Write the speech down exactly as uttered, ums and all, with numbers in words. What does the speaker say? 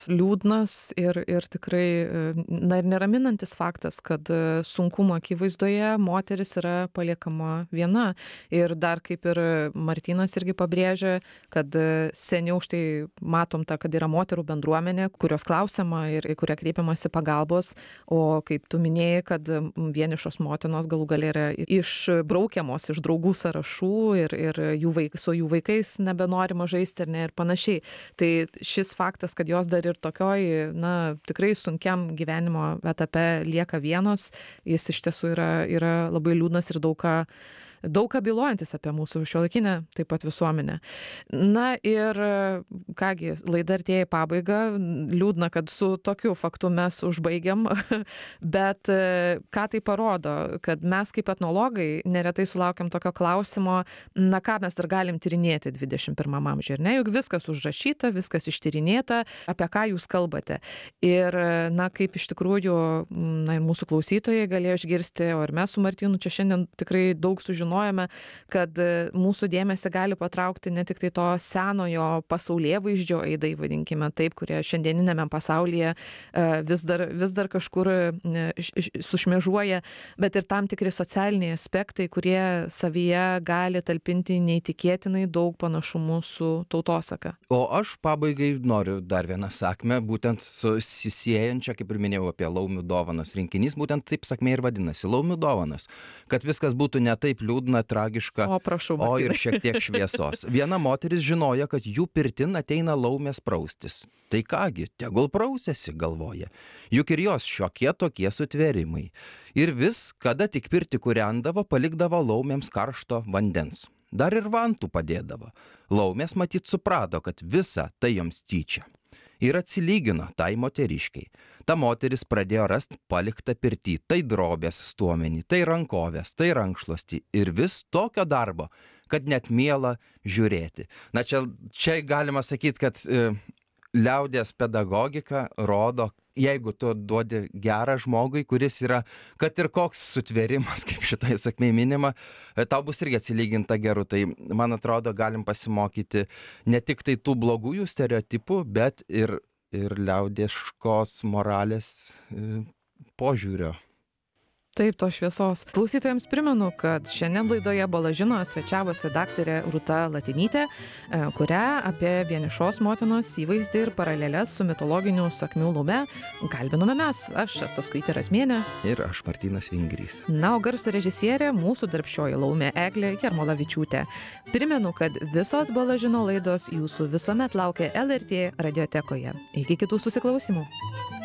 liūdnas ir ir tikrai, na ir neraminantis faktas, kad sunkumo akivaizdoje moteris yra paliekama viena. Ir dar kaip ir Martynas irgi pabrėžia, kad seniau štai matom tą, kad yra moterų bendruomenė, kurios klausiama ir į kurią kreipiamasi pagalbos, o kaip tu minėjai, kad vienišos motinos galų gale yra išbraukiamos iš draugų sąrašų ir, ir jų vaik, su jų vaikais nebenorima žaisti ir, ne, ir panašiai. Tai šis faktas, kad jos dar ir tokioj, na, tikrai sunkiam gyvenimo etape lieka vienos, jis iš tiesų yra, yra labai liūdnas ir daug ką daug ką bylojantis apie mūsų šiuolaikinę taip pat visuomenę. Na ir kągi, laida artėja į pabaigą, liūdna, kad su tokiu faktu mes užbaigiam, bet ką tai parodo, kad mes kaip etnologai neretai sulaukiam tokio klausimo, na ką mes dar galim tyrinėti dvidešimt pirmam amžiuje, ar ne? Juk viskas užrašyta, viskas ištyrinėta, apie ką jūs kalbate. Ir, na, kaip iš tikrųjų, na, ir mūsų klausytojai galėjo išgirsti, o ir mes su Martynu čia šiandien tikrai daug sužinojome, kad mūsų dėmesį gali patraukti ne tik tai to senojo pasaulėvaizdžio aidai, vadinkime taip, kurie šiandieninėme pasaulyje vis dar, vis dar kažkur sušmėžuoja, bet ir tam tikri socialiniai aspektai, kurie savyje gali talpinti neįtikėtinai daug panašumų su tautosaka. O aš pabaigai noriu dar vieną sakmę, būtent susisiejančią, kaip ir minėjau, apie laumių dovanas rinkinys, būtent taip sakmė ir vadinasi, laumių dovanas, kad viskas būtų ne taip liūdna, tragiška, o, prašau, o ir šiek tiek šviesos. Viena moteris žinojo, kad jų pirtin ateina laumės praustis. Tai kągi, tegul prausėsi, galvoja. Juk ir jos šiokie tokie sutvėrimai. Ir vis, kada tik pirtį kūrendavo, palikdavo laumėms karšto vandens. Dar ir vantų padėdavo. Laumės matyt suprato, kad visa tai joms tyčia. Ir atsilygino tai moteriškiai. Ta moteris pradėjo rasti paliktą pirtį, tai drobės stuomenį, tai rankovės, tai rankšluostį ir vis tokio darbo, kad net miela žiūrėti. Na čia, čia galima sakyti, kad e, liaudies pedagogika rodo, jeigu tu duodi gerą žmogui, kuris yra, kad ir koks sutvėrimas, kaip šitai sakmei minima, tau bus irgi atsilyginta geru. Tai, man atrodo, galim pasimokyti ne tik tai tų blogųjų stereotipų, bet ir, ir liaudiškos moralės e, požiūrio. Taip, to šviesos. Klausytojams primenu, kad šiandien laidoje Balažino svečiavosi daktarė Rūta Latinytė, kurią apie vienišos motinos įvaizdį ir paralelės su mitologiniu sakmių laume kalbinome mes, aš Astoskaitė Razmienė. Ir aš Martynas Vingrys. Na, o garso režisierė mūsų darbščioji laumė Eglė Jarmolavičiūtė. Primenu, kad visos Balažino laidos jūsų visuomet laukia L R T radiotekoje. Iki kitų susiklausimų.